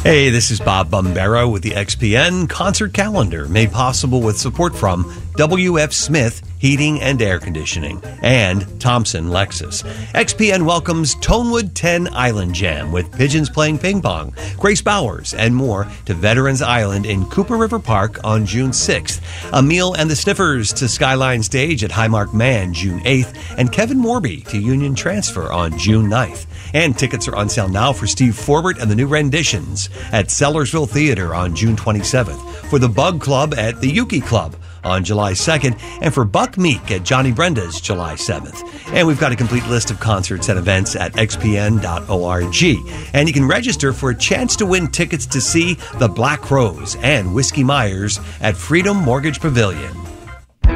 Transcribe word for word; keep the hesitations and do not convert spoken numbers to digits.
Hey, this is Bob Bombero with the X P N Concert Calendar, made possible with support from W F Smith Heating and Air Conditioning and Thompson Lexus. X P N welcomes Tonewood ten Island Jam with Pigeons Playing Ping Pong, Grace Bowers, and more to Veterans Island in Cooper River Park on June sixth. Emil and the Sniffers to Skyline Stage at Highmark Man June eighth, and Kevin Morby to Union Transfer on June ninth. And tickets are on sale now for Steve Forbert and the New Renditions at Sellersville Theater on June twenty-seventh, for the Bug Club at the Yuki Club on July second, and for Buck Meek at Johnny Brenda's July seventh. And we've got a complete list of concerts and events at x p n dot org. And you can register for a chance to win tickets to see the Black Crowes and Whiskey Myers at Freedom Mortgage Pavilion.